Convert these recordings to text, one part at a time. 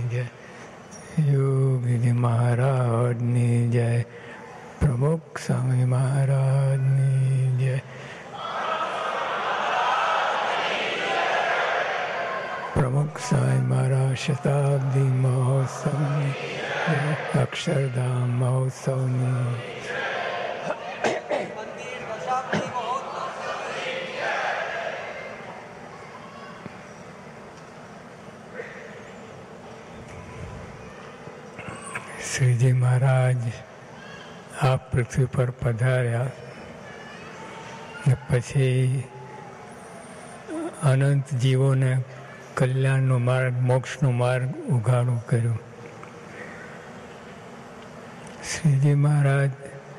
જય, યોગીજી મહારાજની જય, પ્રમુખ સ્વામી મહારાજની જય, પ્રમુખ સ્વામી મહારાજ શતાબ્દી મહોત્સવની જય, અક્ષરધામ મહોત્સવની શ્રીજી મહારાજ આ પૃથ્વી પર પધાર્યા ને પછી અનંત જીવોને કલ્યાણનો માર્ગ, મોક્ષનો માર્ગ ઉઘાડું કર્યું. શ્રીજી મહારાજ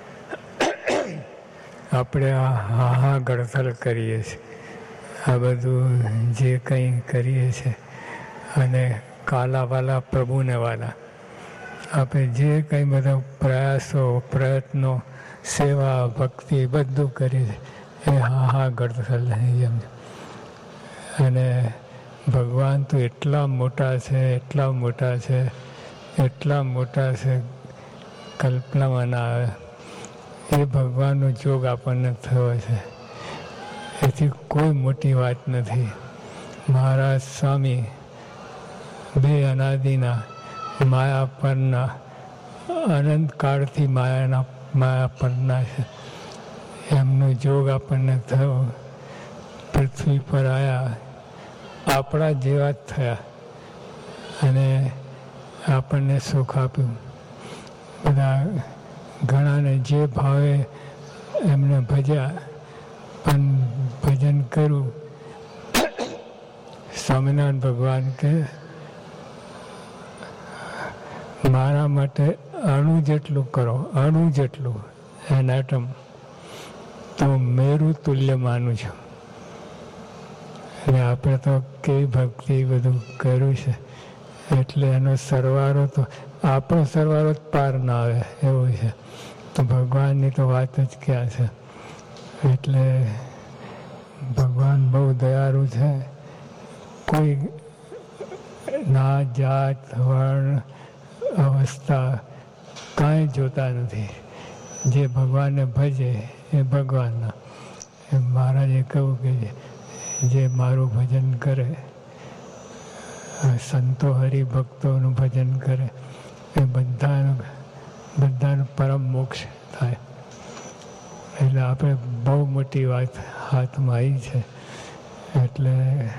આપણે આ હાહા ગળથલ કરીએ છીએ, આ બધું જે કંઈ કરીએ છીએ અને કાલાવાલા પ્રભુને વાલા આપણે જે કંઈ બધા પ્રયાસો, પ્રયત્નો, સેવા, ભક્તિ બધું કરીએ એ હાહા ગળથલ એમ. અને ભગવાન તો એટલા મોટા છે, એટલા મોટા છે, એટલા મોટા છે, કલ્પનામાં ના આવે. એ ભગવાનનો જોગ આપણને થયો છે, એથી કોઈ મોટી વાત નથી. મહારાજ સ્વામી બે અનાદિના માયા પરના, અનંત કાળથી માયા પરના છે. એમનો જોગ આપણને થયો, પૃથ્વી પર આવ્યા, આપણા જેવા જ થયા અને આપણને સુખ આપ્યું. બધા ઘણાને જે ભાવે એમને ભજ્યા, પણ ભજન કર્યું. સ્વામિનારાયણ ભગવાન કે મારા માટે અણુ જેટલું કરો, અણુ જેટલું, એન એટમ, તો મેરું તુલ્ય માનું છું. અને આપણે તો કેવી ભક્તિ બધું કર્યું છે, એટલે એનો સરવાળો તો આપણો સરવાળો જ પાર ના આવે એવું છે. તો ભગવાનની તો વાત જ ક્યાં છે. એટલે ભગવાન બહુ દયાળુ છે. કોઈ ના જાત, વર્ણ, અવસ્થા કાંઈ જોતા નથી. જે ભગવાનને ભજે એ ભગવાનના. મહારાજે કહ્યું કે જે મારું ભજન કરે, સંતો હરિભક્તોનું ભજન કરે, એ બધાનું પરમ મોક્ષ થાય. એટલે આપણે બહુ મોટી વાત હાથમાં આવી છે. એટલે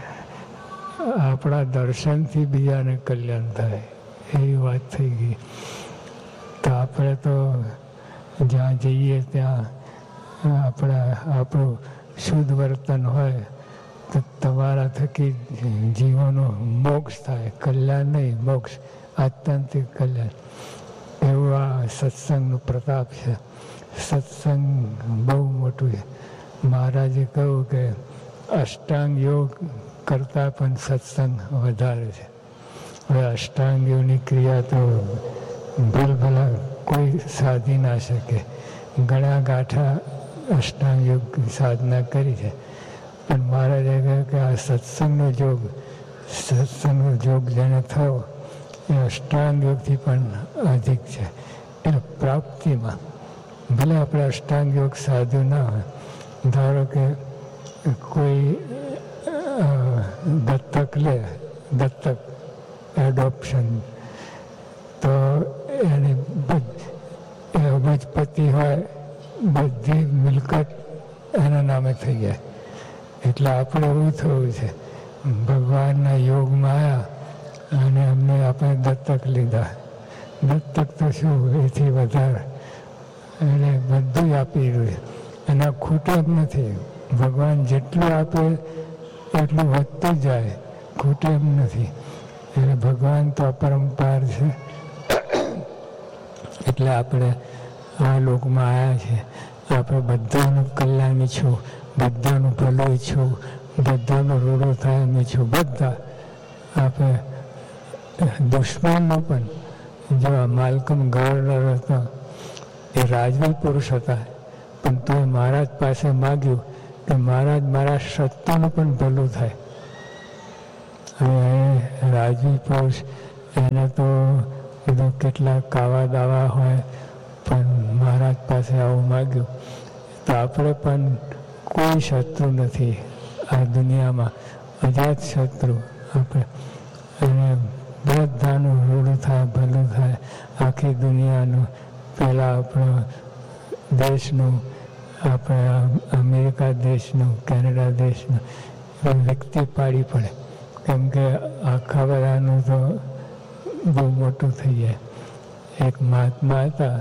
આપણા દર્શનથી બીજાને કલ્યાણ થાય એવી વાત થઈ ગઈ. તો આપણે તો જ્યાં જઈએ ત્યાં આપણું શુદ્ધ વર્તન હોય તો તમારા થકી જીવોનો મોક્ષ થાય, કલ્યાણ નહીં, મોક્ષ, આત્યંતિક કલ્યાણ. એવું આ સત્સંગનો પ્રતાપ છે. સત્સંગ બહુ મોટું છે. મહારાજે કહ્યું કે અષ્ટાંગ યોગ કરતાં પણ સત્સંગ વધારે છે. હવે અષ્ટાંગ યોગની ક્રિયા તો ભૂલભલા કોઈ સાધી ના શકે. ઘણા ગાંઠા અષ્ટાંગ યોગ સાધના કરી છે, પણ મહારાજે કહ્યું કે આ સત્સંગનો જોગ જેને થયો એ અષ્ટાંગ યોગથી પણ અધિક છે. એટલે પ્રાપ્તિમાં ભલે આપણે અષ્ટાંગ યોગ સાધ્યું ના હોય. ધારો કે કોઈ દત્તક લે, દત્તક એડોપ્શન, તો એની અબજપતિ હોય, બધી મિલકત એના નામે થઈ જાય. એટલે આપણે એવું થયું છે, ભગવાનના યોગમાં આવ્યા અને અમને આપણે દત્તક લીધા. દત્તક તો શું, એથી વધારે એટલે બધું આપી રહ્યું. એના ખૂટે જ નથી. ભગવાન જેટલું આપે એટલું વધતું જાય, ખૂટે એમ નથી. એટલે ભગવાન તો અપરંપાર છે. એટલે આપણે આ લોકમાં આવ્યા છે. આપણે બધાનું કલ્યાણ ઈચ્છું, બધાનું ભલું ઈચ્છું, બધાનો રૂડો થાય એમ ઈચ્છું. બધા આપણે દુશ્મનનો પણ, જો માલકમ ગવર્નર હતા એ રાજવી પુરુષ હતા, પણ તો મહારાજ પાસે માગ્યું કે મહારાજ મારા શત્રુનું પણ ભલું થાય. હવે રાજવી પુરુષ એને તો કીધું કેટલા કાવા દાવા હોય પણ મહારાજ પાસે આવું માગ્યું. તો આપણે પણ કોઈ શત્રુ નથી આ દુનિયામાં, અજાત શત્રુ આપણે. અને બધાનું રૂડું થાય, ભલું થાય, આખી દુનિયાનું. પહેલાં આપણા દેશનું, આપણા અમેરિકા દેશનું, કેનેડા દેશનું વ્યક્તિ પાડી પડે, કેમ કે આખા બધાનું તો બહુ મોટું થઈ જાય. એક મહાત્મા હતા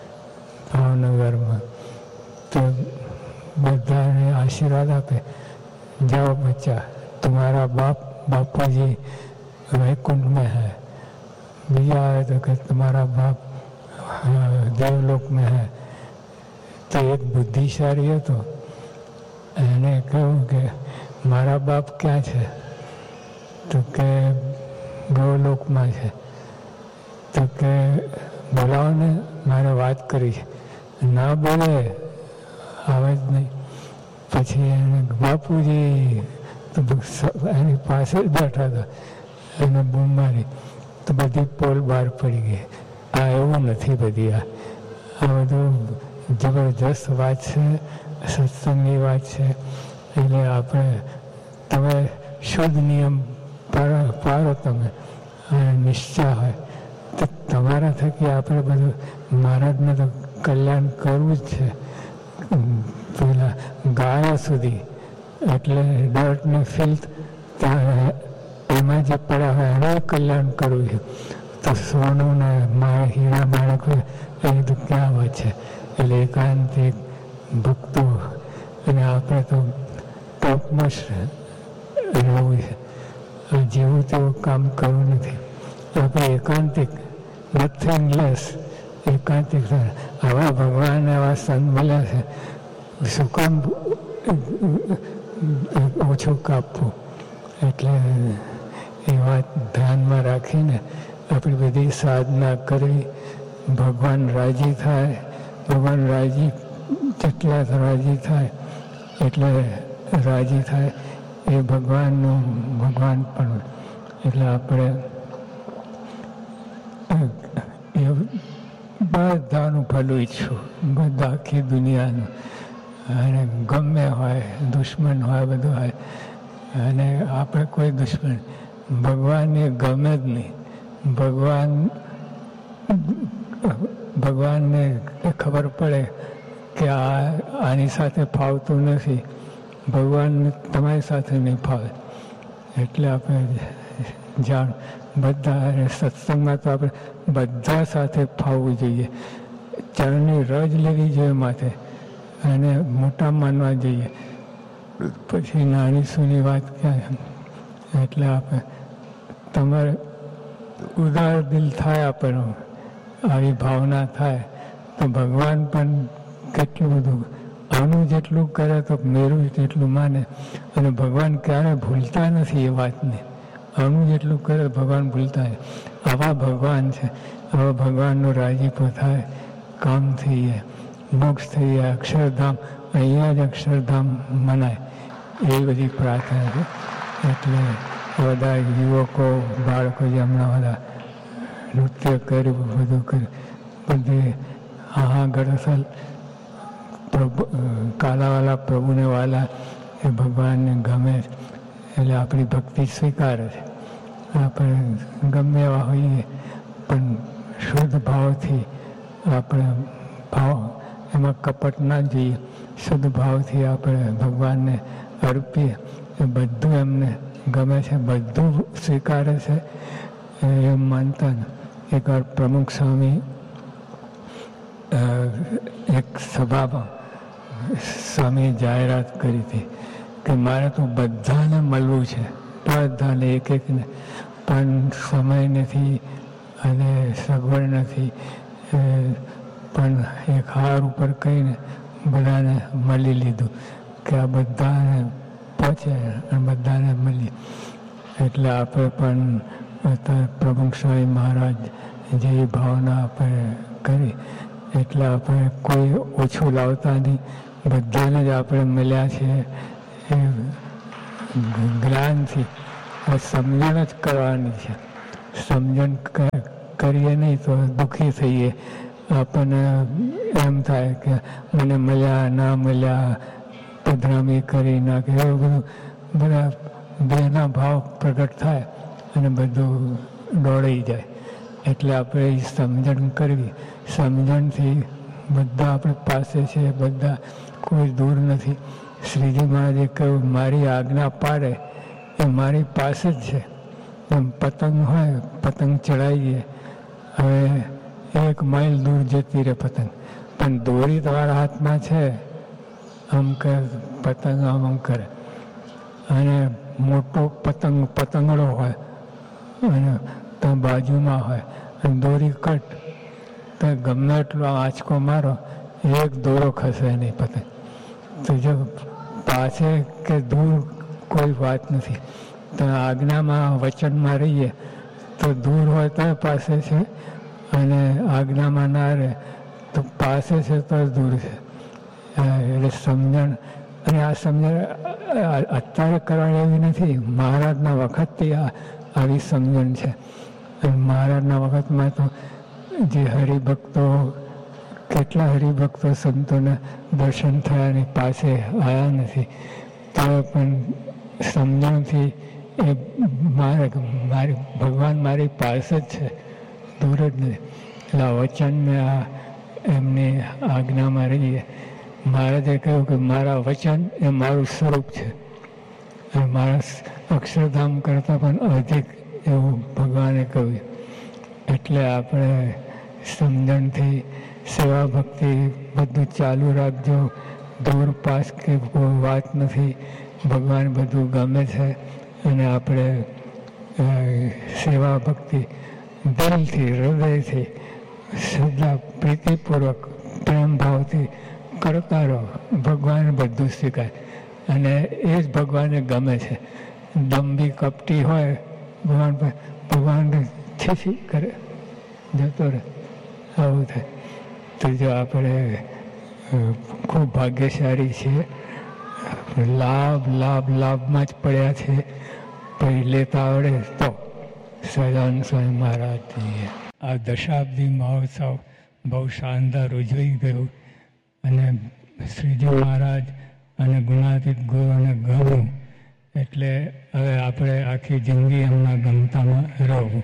ભાવનગરમાં, તો બધાને આશીર્વાદ આપે, જાઓ બચ્ચા तुम्हारा बापूजी वैकुंठ में है. બીજા આવે તો કે તમારા બાપ દેવલોક में है. તો એક બુદ્ધિશાળી હતો, એને કહ્યું કે મારા બાપ ક્યાં છે? તો કે ગૌલોકમાં છે. તો કે બોલાવો ને, મારે વાત કરી છે. ના બોલે, આવે જ નહીં. પછી એને બાપુજી તો એની પાસે જ બેઠા હતા, એને બૂમ મારી તો બધી પોલ બહાર પડી ગઈ. આ એવું નથી બધી, આ બધું જબરજસ્ત વાત છે, સત્સંગની વાત છે. એટલે આપણે તમે શુદ્ધ નિયમ પાડો, તમે નિશ્ચય હોય તો તમારા થકી આપણે બધું મહારાજને તો કલ્યાણ કરવું જ છે. પેલા ગાળા સુધી, એટલે ડર્ટ ને ફિલ્થ એમાં જે પડ્યા હોય એને કલ્યાણ કરવું છે. તો સોનું ને હીરા માણક હોય એ તો ક્યાં હોય છે. એટલે એકાંતિક ભક્તો, અને આપણે તો ટોપમાં રહેવું છે. જેવું તેવું કામ કરવું નથી. આપણે એકાંતિક, નથિંગ લેસ, એકાંતિક. આવા ભગવાન એવા સંત મળ્યા છે, શું કામ ઓછું કાપવું? એટલે એ વાત ધ્યાનમાં રાખીને આપણી બધી સાધના કરવી. ભગવાન રાજી થાય, ભગવાન રાજી જેટલા રાજી થાય એટલે રાજી થાય એ ભગવાનનું ભગવાન પણ. એટલે આપણે બધાનું ભલું ઈચ્છું, બધા આખી દુનિયાનું. અને ગમે હોય, દુશ્મન હોય, બધું હોય. અને આપણે કોઈ દુશ્મન, ભગવાનને ગમે જ નહીં. ભગવાનને ખબર પડે કે આની સાથે ફાવતું નથી, ભગવાનને તમારી સાથે નહીં ફાવે. એટલે આપણે જાણ બધા સત્સંગમાં તો આપણે બધા સાથે ફાવવું જોઈએ. ચરણની રજ લેવી જોઈએ માથે, અને મોટા માનવા જોઈએ. પછી નાની સૂની વાત ક્યાં? એટલે આપણે તમારે ઉદાર દિલ થાય, આપણો આવી ભાવના થાય તો ભગવાન પણ કેટલું બધું આનું જેટલું કરે તો મેરું જેટલું માને. અને ભગવાન ક્યારે ભૂલતા નથી એ વાતને. આનું જેટલું કરે ભગવાન ભૂલતા નથી. આવા ભગવાન છે. આવા ભગવાનનો રાજીપો થાય, કામ થઈ જાય, મોક્ષ થઈ જાય, અક્ષરધામ અહીંયા જ અક્ષરધામ મનાય, એ બધી પ્રાર્થના છે. એટલે બધા યુવકો, બાળકો જે હમણાં બધા નૃત્ય કર્યું, બધું કર્યું, બધી આગળ અસલ પ્રભુ કાલાવાલા પ્રભુને વાલા એ ભગવાનને ગમે, એટલે આપણી ભક્તિ સ્વીકારે છે. આપણે ગમે એવા હોઈએ પણ શુદ્ધ ભાવથી આપણે એમાં કપટ ના જોઈએ. શુદ્ધ ભાવથી આપણે ભગવાનને અર્પીએ, એ બધું એમને ગમે છે, બધું સ્વીકારે છે. એમ માનતા ને એકવાર પ્રમુખ સ્વામી એક સભામાં સ્વામીએ જાહેરાત કરી હતી કે મારે તો બધાને મળવું છે, બધાને એક એકને, પણ સમય નથી અને સગવડ નથી. પણ એક હાર ઉપર કહીને બધાને મળી લીધું કે આ બધાને પહોંચે અને બધાને મળી. એટલે આપણે પણ અત્યારે પ્રમુખ સ્વામી મહારાજ જેવી ભાવના આપણે કરી, એટલે આપણે કોઈ ઓછું લાવતા નહીં, બધાને જ આપણે મળ્યા છે. એ જ્ઞાનથી સમજણ જ કરવાની છે. સમજણ કરીએ નહીં તો દુઃખી થઈએ. આપણને એમ થાય કે મને મળ્યા ના મળ્યા, પધરામી કરી નાખે, એવું બધું બધા દેહના ભાવ પ્રગટ થાય અને બધું દોડાઈ જાય. એટલે આપણે એ સમજણ કરવી. સમજણથી બધા આપણે પાસે છે, બધા કોઈ દૂર નથી. શ્રીજી મહારાજે કહ્યું મારી આજ્ઞા પાડે એ મારી પાસે જ છે. એમ પતંગ હોય, પતંગ ચડાવીએ, હવે 1 માઇલ દૂર જતી રહે પતંગ, પણ દોરી તમારા હાથમાં છે. આમ કે પતંગ આમ કરે, અને મોટો પતંગડો હોય અને ત્યાં બાજુમાં હોય અને દોરી કટ, તો ગમે એટલો આંચકો મારો, એક દોરો ખસે નહીં પતંગ. તો જો પાસે કે દૂર કોઈ વાત નથી. તો આજ્ઞામાં વચનમાં રહીએ તો દૂર હોય તો પાસે છે, અને આજ્ઞામાં ના રહે તો પાસે છે તો દૂર છે. એટલે સમજણ, અને આ સમજણ અત્યારે કરવાની એવી નથી. મહારાજના વખતથી આવી સમજણ છે. અને મહારાજના વખતમાં તો જે હરિભક્તો, કેટલા હરિભક્તો સંતોને દર્શન થયાની પાસે આવ્યા નથી, તો પણ સમજણથી એ મારી ભગવાન મારી પાસે જ છે, દૂર જ નથી. એટલે આ વચનને એમની આજ્ઞામાં રહીએ. મહારાજે કહ્યું કે મારા વચન એ મારું સ્વરૂપ છે, અને મારા અક્ષરધામ કરતાં પણ અધિક એવું ભગવાને કહ્યું. એટલે આપણે સમજણથી સેવા ભક્તિ બધું ચાલુ રાખજો. દૂર પાસ કે કોઈ વાત નથી. ભગવાન બધું ગમે છે, અને આપણે સેવા ભક્તિ દિલથી, હૃદયથી, શ્રદ્ધા, પ્રીતિપૂર્વક, પ્રેમ ભાવથી કરતા રહો. ભગવાન બધું શીખાય, અને એ જ ભગવાનને ગમે છે. દંભી કપટી હોય ભગવાન છીછી કરે, જતો રહે, આવું થાય. તો જો આપણે ખૂબ ભાગ્યશાળી છીએ. લાભમાં જ પડ્યા છે. પછી લેતા આવડે તો. સહજાનંદ સ્વામી મહારાજજીએ આ દશાબ્દી મહોત્સવ બહુ શાનદાર ઉજવી ગયું, અને શ્રીજી મહારાજ અને ગુણાતીત ગુરુને ગમું, એટલે હવે આપણે આખી જિંદગી એમના ગમતામાં રહવું.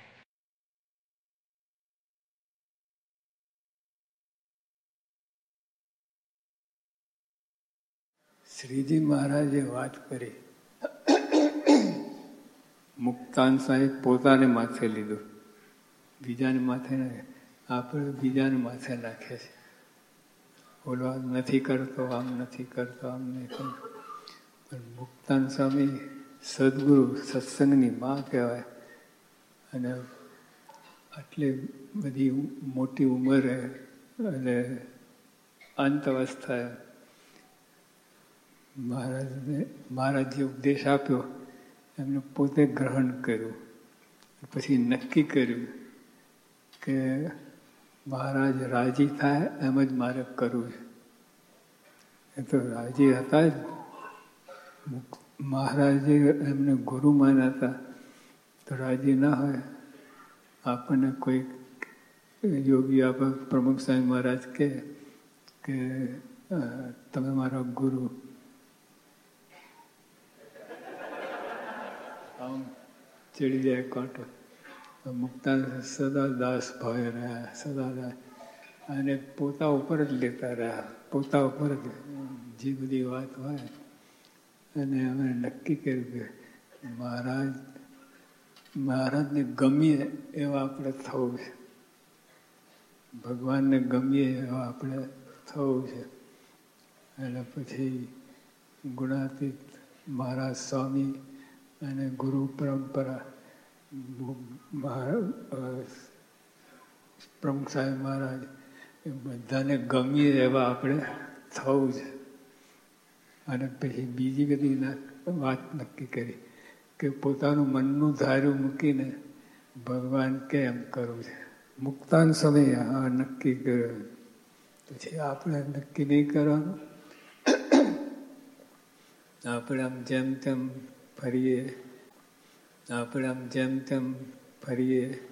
શ્રીજી મહારાજે વાત કરી, મુક્તાન સાહેબ પોતાને માથે લીધું, બીજાને માથે નહીં. આપણે બીજાને માથે નાખીએ છીએ. બોલવા નથી કરતો, આમ નથી કરતો, આમ નહીં કરતો. પણ મુક્તાન સ્વામી સદગુરુ, સત્સંગની માં કહેવાય, અને આટલી બધી મોટી ઉંમરે અને અંત અવસ્થાએ મહારાજે ઉપદેશ આપ્યો, એમને પોતે ગ્રહણ કર્યું. પછી નક્કી કર્યું કે મહારાજ રાજી થાય એમ જ મારે કરવું છે. એ તો રાજી હતા જ. મહારાજે એમને ગુરુ માન્યા હતા, તો રાજી ના હોય. આપણને કોઈ યોગી આપે, પ્રમુખ સ્વામી મહારાજ કે તમે મારા ગુરુ, આમ ચડી જાય કાંટો. મુક્તાન સદા દાસ ભાવે રહ્યા, સદા, અને પોતા ઉપર જ લેતા રહ્યા, પોતા ઉપર જ જે બધી વાત હોય. અને અમે નક્કી કર્યું કે મહારાજને ગમીએ એવા આપણે થવું છે, ભગવાનને ગમીએ એવા આપણે થવું છે. અને પછી ગુણાતીત મહારાજ સ્વામી અને ગુરુ પરંપરા પ્રમુખ સાહેબ મહારાજ, એ બધાને ગમીએ એવા આપણે થવું છે. અને પછી બીજી બધી વાત નક્કી કરી કે પોતાનું મનનું ધાર્યું મૂકીને ભગવાન કેમ કરવું છે. મુક્તાન સમયે આ નક્કી કર્યું. પછી આપણે નક્કી નહીં કરવાનું. આપણે આમ જેમ તેમ ફરીએ, ફરીએ